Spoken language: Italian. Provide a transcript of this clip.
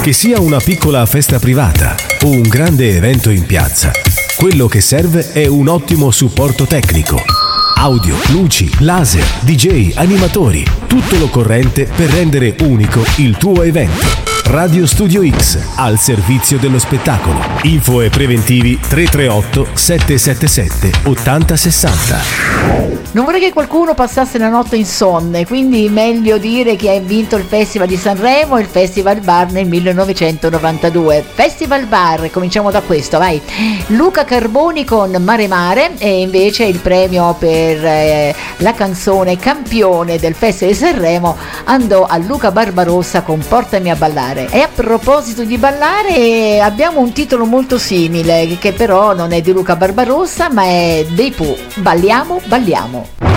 Che sia una piccola festa privata o un grande evento in piazza, quello che serve è un ottimo supporto tecnico. Audio, luci, laser, DJ, animatori, tutto l'occorrente per rendere unico il tuo evento. Radio Studio X, al servizio dello spettacolo. Info e preventivi 338 777 8060. Non vorrei che qualcuno passasse la notte insonne, quindi meglio dire che ha vinto il Festival di Sanremo e il Festival Bar nel 1992. Festival Bar, cominciamo da questo, vai. Luca Carboni con Mare Mare, e invece il premio per la canzone campione del Festival di Sanremo andò a Luca Barbarossa con Portami a ballare. E a proposito di ballare, abbiamo un titolo molto simile, che però non è di Luca Barbarossa ma è dei Pooh. Balliamo, balliamo.